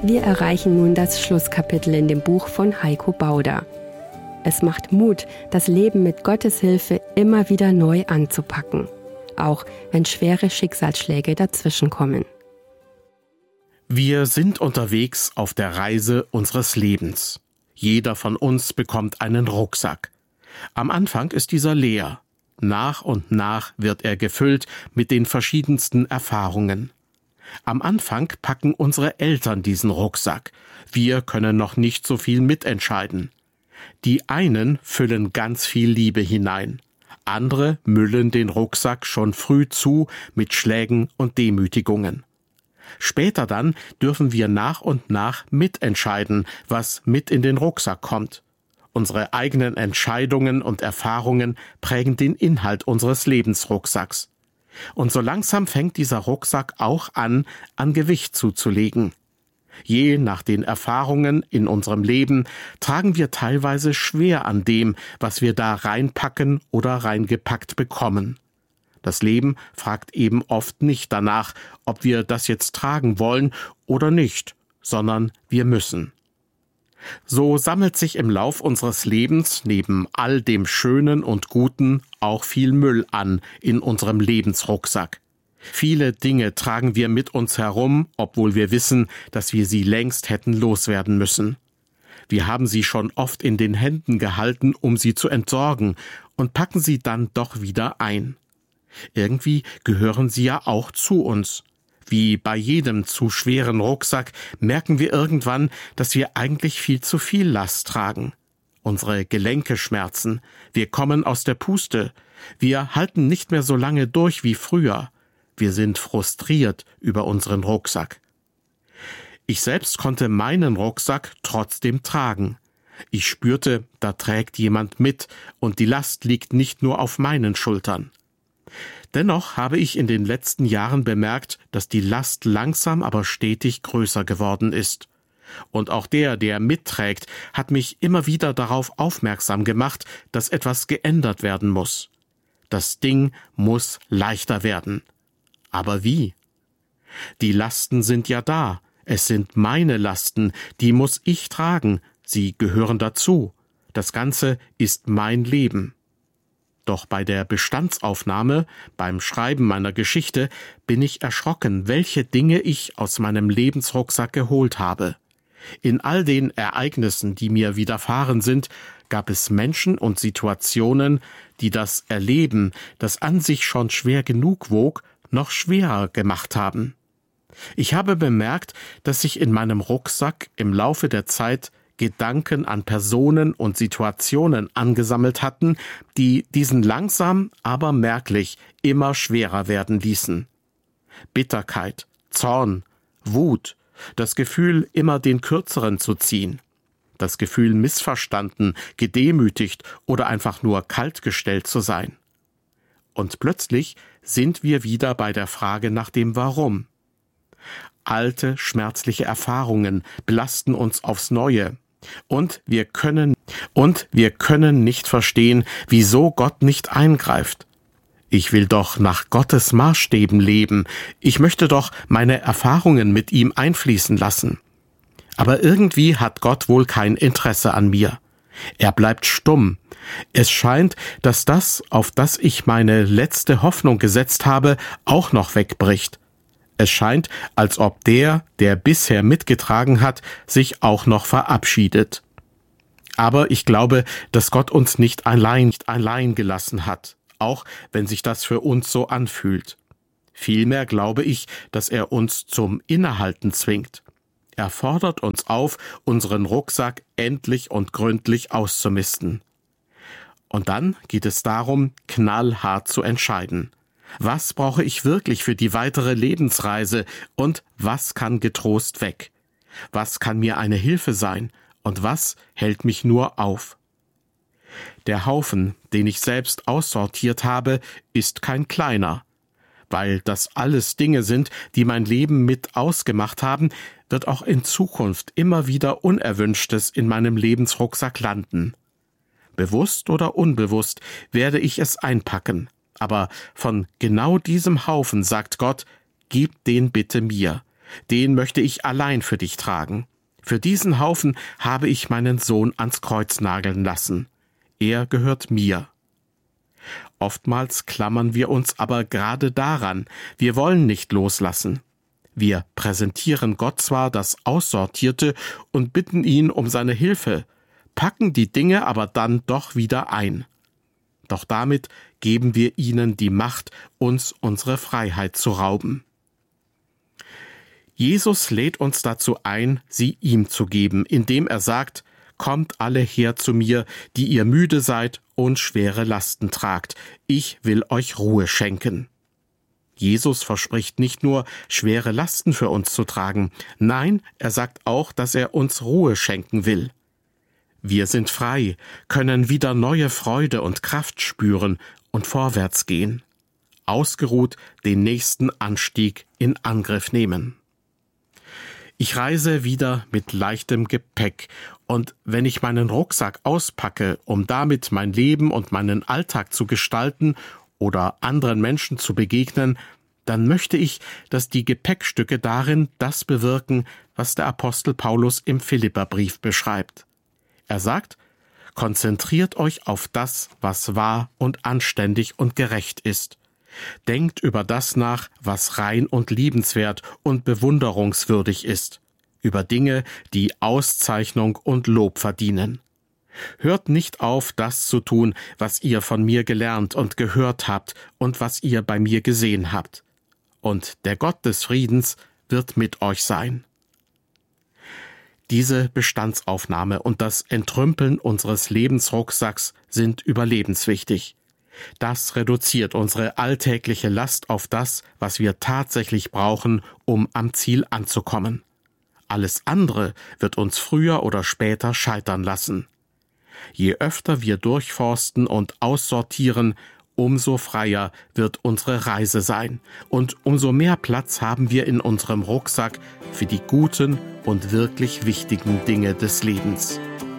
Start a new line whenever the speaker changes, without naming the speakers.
Wir erreichen nun das Schlusskapitel in dem Buch von Heiko Bauder. Es macht Mut, das Leben mit Gottes Hilfe immer wieder neu anzupacken, auch wenn schwere Schicksalsschläge dazwischenkommen.
Wir sind unterwegs auf der Reise unseres Lebens. Jeder von uns bekommt einen Rucksack. Am Anfang ist dieser leer. Nach und nach wird er gefüllt mit den verschiedensten Erfahrungen. Am Anfang packen unsere Eltern diesen Rucksack. Wir können noch nicht so viel mitentscheiden. Die einen füllen ganz viel Liebe hinein. Andere müllen den Rucksack schon früh zu mit Schlägen und Demütigungen. Später dann dürfen wir nach und nach mitentscheiden, was mit in den Rucksack kommt. Unsere eigenen Entscheidungen und Erfahrungen prägen den Inhalt unseres Lebensrucksacks. Und so langsam fängt dieser Rucksack auch an Gewicht zuzulegen. Je nach den Erfahrungen in unserem Leben tragen wir teilweise schwer an dem, was wir da reinpacken oder reingepackt bekommen. Das Leben fragt eben oft nicht danach, ob wir das jetzt tragen wollen oder nicht, sondern wir müssen. So sammelt sich im Lauf unseres Lebens neben all dem Schönen und Guten auch viel Müll an in unserem Lebensrucksack. Viele Dinge tragen wir mit uns herum, obwohl wir wissen, dass wir sie längst hätten loswerden müssen. Wir haben sie schon oft in den Händen gehalten, um sie zu entsorgen, und packen sie dann doch wieder ein. Irgendwie gehören sie ja auch zu uns. Wie bei jedem zu schweren Rucksack merken wir irgendwann, dass wir eigentlich viel zu viel Last tragen. Unsere Gelenke schmerzen, wir kommen aus der Puste, wir halten nicht mehr so lange durch wie früher. Wir sind frustriert über unseren Rucksack. Ich selbst konnte meinen Rucksack trotzdem tragen. Ich spürte, da trägt jemand mit und die Last liegt nicht nur auf meinen Schultern. Dennoch habe ich in den letzten Jahren bemerkt, dass die Last langsam aber stetig größer geworden ist. Und auch der mitträgt, hat mich immer wieder darauf aufmerksam gemacht, dass etwas geändert werden muss. Das Ding muss leichter werden. Aber wie? Die Lasten sind ja da. Es sind meine Lasten, die muss ich tragen. Sie gehören dazu. Das Ganze ist mein Leben. Doch bei der Bestandsaufnahme, beim Schreiben meiner Geschichte, bin ich erschrocken, welche Dinge ich aus meinem Lebensrucksack geholt habe. In all den Ereignissen, die mir widerfahren sind, gab es Menschen und Situationen, die das Erleben, das an sich schon schwer genug wog, noch schwerer gemacht haben. Ich habe bemerkt, dass sich in meinem Rucksack im Laufe der Zeit Gedanken an Personen und Situationen angesammelt hatten, die diesen langsam, aber merklich immer schwerer werden ließen. Bitterkeit, Zorn, Wut, das Gefühl, immer den Kürzeren zu ziehen, das Gefühl, missverstanden, gedemütigt oder einfach nur kaltgestellt zu sein. Und plötzlich sind wir wieder bei der Frage nach dem Warum. Alte, schmerzliche Erfahrungen belasten uns aufs Neue. Und wir können nicht verstehen, wieso Gott nicht eingreift. Ich will doch nach Gottes Maßstäben leben. Ich möchte doch meine Erfahrungen mit ihm einfließen lassen. Aber irgendwie hat Gott wohl kein Interesse an mir. Er bleibt stumm. Es scheint, dass das, auf das ich meine letzte Hoffnung gesetzt habe, auch noch wegbricht. Es scheint, als ob der bisher mitgetragen hat, sich auch noch verabschiedet. Aber ich glaube, dass Gott uns nicht allein gelassen hat, auch wenn sich das für uns so anfühlt. Vielmehr glaube ich, dass er uns zum Innehalten zwingt. Er fordert uns auf, unseren Rucksack endlich und gründlich auszumisten. Und dann geht es darum, knallhart zu entscheiden. Was brauche ich wirklich für die weitere Lebensreise und was kann getrost weg? Was kann mir eine Hilfe sein und was hält mich nur auf? Der Haufen, den ich selbst aussortiert habe, ist kein kleiner. Weil das alles Dinge sind, die mein Leben mit ausgemacht haben, wird auch in Zukunft immer wieder Unerwünschtes in meinem Lebensrucksack landen. Bewusst oder unbewusst werde ich es einpacken. Aber von genau diesem Haufen sagt Gott, gib den bitte mir. Den möchte ich allein für dich tragen. Für diesen Haufen habe ich meinen Sohn ans Kreuz nageln lassen. Er gehört mir. Oftmals klammern wir uns aber gerade daran. Wir wollen nicht loslassen. Wir präsentieren Gott zwar das Aussortierte und bitten ihn um seine Hilfe, packen die Dinge aber dann doch wieder ein. Doch damit geben wir ihnen die Macht, uns unsere Freiheit zu rauben. Jesus lädt uns dazu ein, sie ihm zu geben, indem er sagt: Kommt alle her zu mir, die ihr müde seid und schwere Lasten tragt. Ich will euch Ruhe schenken. Jesus verspricht nicht nur, schwere Lasten für uns zu tragen. Nein, er sagt auch, dass er uns Ruhe schenken will. Wir sind frei, können wieder neue Freude und Kraft spüren und vorwärts gehen. Ausgeruht den nächsten Anstieg in Angriff nehmen. Ich reise wieder mit leichtem Gepäck, und wenn ich meinen Rucksack auspacke, um damit mein Leben und meinen Alltag zu gestalten oder anderen Menschen zu begegnen, dann möchte ich, dass die Gepäckstücke darin das bewirken, was der Apostel Paulus im Philipperbrief beschreibt. Er sagt: Konzentriert euch auf das, was wahr und anständig und gerecht ist. Denkt über das nach, was rein und liebenswert und bewunderungswürdig ist, über Dinge, die Auszeichnung und Lob verdienen. Hört nicht auf, das zu tun, was ihr von mir gelernt und gehört habt und was ihr bei mir gesehen habt. Und der Gott des Friedens wird mit euch sein. Diese Bestandsaufnahme und das Entrümpeln unseres Lebensrucksacks sind überlebenswichtig. Das reduziert unsere alltägliche Last auf das, was wir tatsächlich brauchen, um am Ziel anzukommen. Alles andere wird uns früher oder später scheitern lassen. Je öfter wir durchforsten und aussortieren, umso freier wird unsere Reise sein und umso mehr Platz haben wir in unserem Rucksack für die guten und wirklich wichtigen Dinge des Lebens.